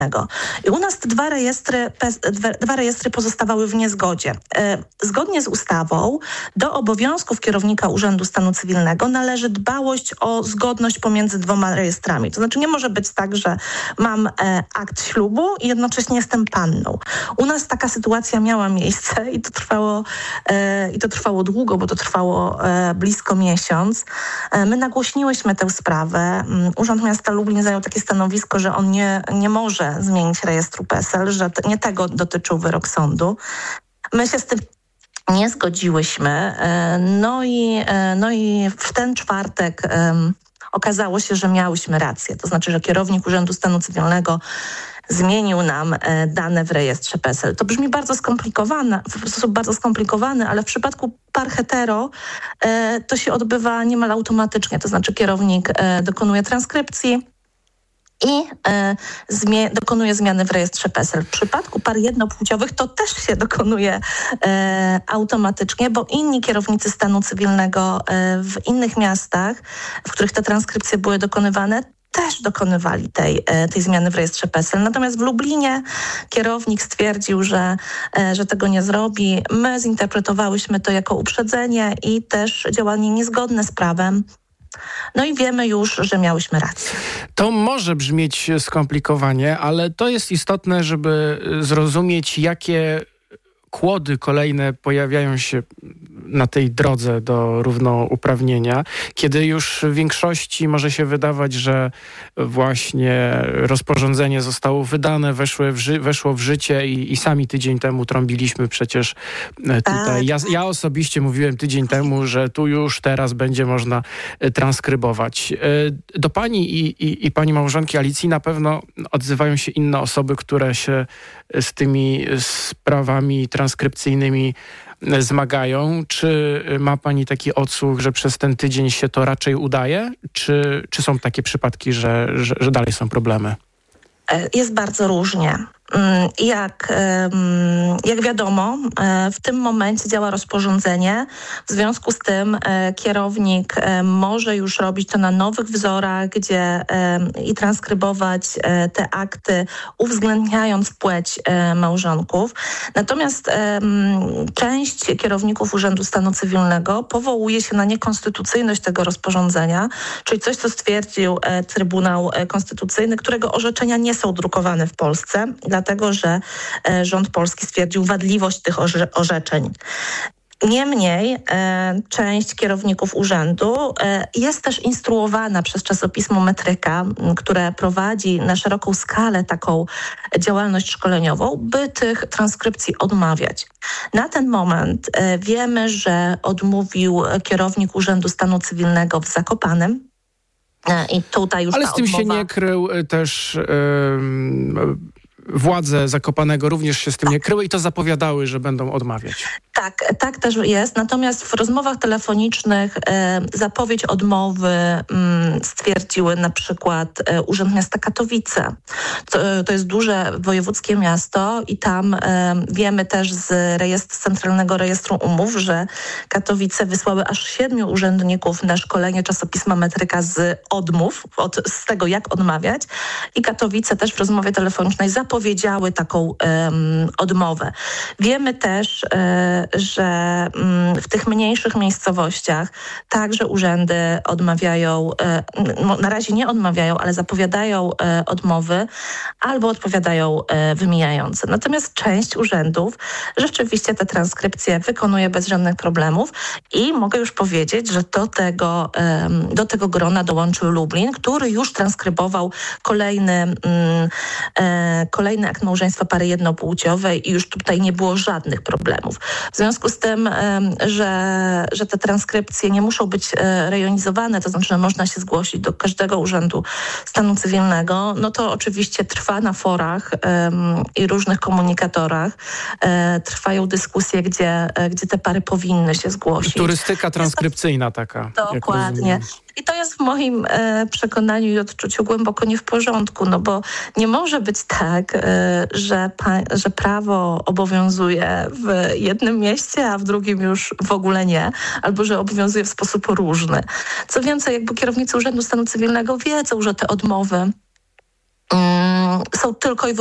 I u nas te dwa rejestry pozostawały w niezgodzie. Zgodnie z ustawą do obowiązków kierownika Urzędu Stanu Cywilnego należy dbałość o zgodność pomiędzy dwoma rejestrami. To znaczy nie może być tak, że mam akt ślubu i jednocześnie jestem panną. U nas taka sytuacja miała miejsce i to trwało długo, bo to trwało blisko miesiąc. My nagłośniłyśmy tę sprawę. Urząd Miasta Lublin zajął takie stanowisko, że on nie może zmienić rejestru PESEL, że nie tego dotyczył wyrok sądu. My się z tym nie zgodziłyśmy. No i w ten czwartek okazało się, że miałyśmy rację. To znaczy, że kierownik Urzędu Stanu Cywilnego zmienił nam dane w rejestrze PESEL. To brzmi bardzo skomplikowane, w sposób bardzo skomplikowany, ale w przypadku par hetero to się odbywa niemal automatycznie. To znaczy kierownik dokonuje transkrypcji i dokonuje zmiany w rejestrze PESEL. W przypadku par jednopłciowych to też się dokonuje automatycznie, bo inni kierownicy stanu cywilnego w innych miastach, w których te transkrypcje były dokonywane, też dokonywali tej zmiany w rejestrze PESEL. Natomiast w Lublinie kierownik stwierdził, że tego nie zrobi. My zinterpretowałyśmy to jako uprzedzenie i też działanie niezgodne z prawem. No i wiemy już, że miałyśmy rację. To może brzmieć skomplikowanie, ale to jest istotne, żeby zrozumieć, jakie kłody kolejne pojawiają się na tej drodze do równouprawnienia, kiedy już w większości może się wydawać, że właśnie rozporządzenie zostało wydane, weszło w życie i sami tydzień temu trąbiliśmy przecież tutaj. Ja osobiście mówiłem tydzień temu, że tu już teraz będzie można transkrybować. Do pani i pani małżonki Alicji na pewno odzywają się inne osoby, które się z tymi sprawami transkrypcyjnymi zmagają. Czy ma pani taki odsłuch, że przez ten tydzień się to raczej udaje? Czy są takie przypadki, że dalej są problemy? Jest bardzo różnie. Jak wiadomo, w tym momencie działa rozporządzenie. W związku z tym kierownik może już robić to na nowych wzorach, i transkrybować te akty, uwzględniając płeć małżonków. Natomiast część kierowników Urzędu Stanu Cywilnego powołuje się na niekonstytucyjność tego rozporządzenia, czyli coś, co stwierdził Trybunał Konstytucyjny, którego orzeczenia nie są drukowane w Polsce, dlatego że rząd polski stwierdził wadliwość tych orzeczeń. Niemniej część kierowników urzędu jest też instruowana przez czasopismo Metryka, które prowadzi na szeroką skalę taką działalność szkoleniową, by tych transkrypcji odmawiać. Na ten moment wiemy, że odmówił kierownik Urzędu Stanu Cywilnego w Zakopanem. I tutaj już ale z tym się nie krył też... Władze Zakopanego również się z tym nie kryły i to zapowiadały, że będą odmawiać. Tak też jest. Natomiast w rozmowach telefonicznych zapowiedź odmowy stwierdziły na przykład Urząd Miasta Katowice. To jest duże wojewódzkie miasto i tam wiemy też z Centralnego Rejestru Umów, że Katowice wysłały aż 7 urzędników na szkolenie czasopisma Metryka z odmów, z tego jak odmawiać. I Katowice też w rozmowie telefonicznej zapowiedziały taką odmowę. Wiemy też, że w tych mniejszych miejscowościach także urzędy odmawiają, na razie nie odmawiają, ale zapowiadają odmowy albo odpowiadają wymijająco. Natomiast część urzędów rzeczywiście te transkrypcje wykonuje bez żadnych problemów i mogę już powiedzieć, że do tego grona dołączył Lublin, który już transkrybował kolejny akt małżeństwa pary jednopłciowej i już tutaj nie było żadnych problemów. W związku z tym, że te transkrypcje nie muszą być rejonizowane, to znaczy, że można się zgłosić do każdego urzędu stanu cywilnego, no to oczywiście trwa na forach i różnych komunikatorach. Trwają dyskusje, gdzie te pary powinny się zgłosić. Turystyka transkrypcyjna taka. Dokładnie. I to jest w moim przekonaniu i odczuciu głęboko nie w porządku, no bo nie może być tak, że prawo obowiązuje w jednym mieście, a w drugim już w ogóle nie, albo że obowiązuje w sposób różny. Co więcej, jakby kierownicy Urzędu Stanu Cywilnego wiedzą, że te odmowy są tylko i